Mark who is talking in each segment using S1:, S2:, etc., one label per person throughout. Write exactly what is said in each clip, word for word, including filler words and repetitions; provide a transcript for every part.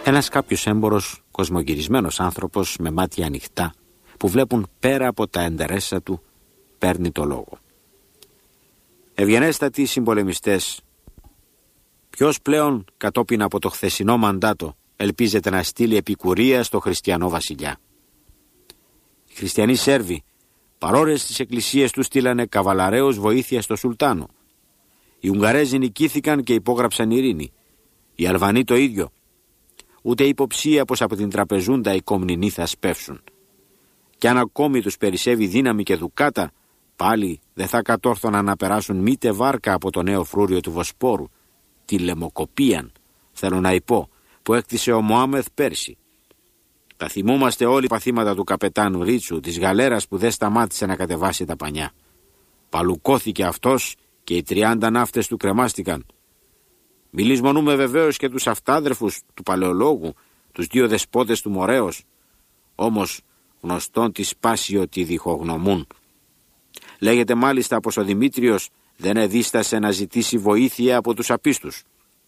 S1: Ένας κάποιος έμπορος, κοσμογυρισμένος άνθρωπος με μάτια ανοιχτά, που βλέπουν πέρα από τα εντερέσα του, παίρνει το λόγο. Ευγενέστατοι συμπολεμιστές, ποιος πλέον κατόπιν από το χθεσινό μαντάτο ελπίζεται να στείλει επικουρία στο χριστιανό βασιλιά? Οι χριστιανοί Σέρβοι παρόρες στις εκκλησίες τους στείλανε καβαλαραίους βοήθεια στο Σουλτάνο. Οι Ουγγαρέζοι νικήθηκαν και υπόγραψαν ειρήνη. Οι Αλβανοί το ίδιο. Ούτε υποψία πως από την τραπεζούντα οι Κομνηνοί θα σπεύσουν. Κι αν ακόμη τους περισσεύει δύναμη και δουκάτα, πάλι δεν θα κατόρθωναν να περάσουν μήτε βάρκα από το νέο φρούριο του Βοσπόρου, τη Λεμοκοπίαν, θέλω να υπώ, που έκτισε ο Μωάμεθ πέρσι. Τα θυμούμαστε όλοι παθήματα του καπετάνου Ρίτσου, της γαλέρας που δεν σταμάτησε να κατεβάσει τα πανιά. Παλουκώθηκε αυτός και οι τριάντα ναύτες του κρεμάστηκαν. Μη λησμονούμε βεβαίως και τους αυτάδερφους του Παλαιολόγου, τους δύο δεσπότες του Μορέως. Όμως γνωστόν τη σπάσιο τη διχογνωμούν. Λέγεται μάλιστα πως ο Δημήτριος δεν εδίστασε να ζητήσει βοήθεια από τους απίστους.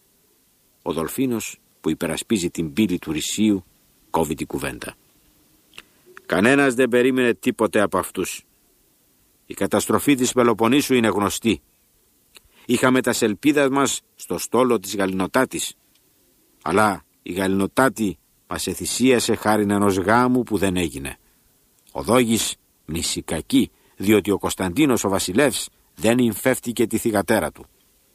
S1: Ο Δολφίνος, που υπερασπίζει την πύλη του Ρησίου, κόβει την κουβέντα. Κανένας δεν περίμενε τίποτε από αυτούς. Η καταστροφή της Πελοποννήσου είναι γνωστή. Είχαμε τα σελπίδα μας στο στόλο της Γαληνοτάτης. Αλλά η Γαληνοτάτη μας εθυσίασε χάριν ενός γάμου που δεν έγινε. Ο Δόγης μνησικακή, διότι ο Κωνσταντίνος ο βασιλεύς δεν υμφεύτηκε τη θυγατέρα του.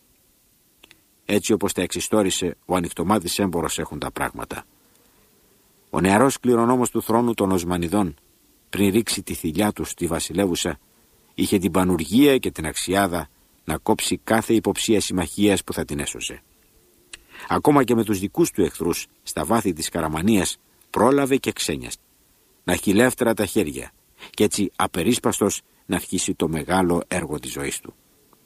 S1: Έτσι όπως τα εξιστόρισε ο ανοιχτομάτης έμπορος έχουν τα πράγματα. Ο νεαρός κληρονόμος του θρόνου των Οσμανιδών, πριν ρίξει τη θηλιά του στη βασιλεύουσα, είχε την πανουργία και την αξιάδα να κόψει κάθε υποψία συμμαχίας που θα την έσωσε. Ακόμα και με τους δικούς του εχθρούς στα βάθη της Καραμανίας πρόλαβε και ξένιασε. Να έχει λεύτερα τα χέρια και έτσι απερίσπαστος να αρχίσει το μεγάλο έργο της ζωής του.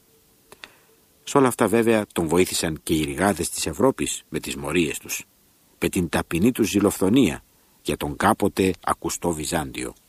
S1: Σ' όλα αυτά βέβαια τον βοήθησαν και οι ρηγάδες της Ευρώπης με τις μορίες τους, με την ταπεινή τους ζηλοφθονία για τον κάποτε ακουστό Βυζάντιο.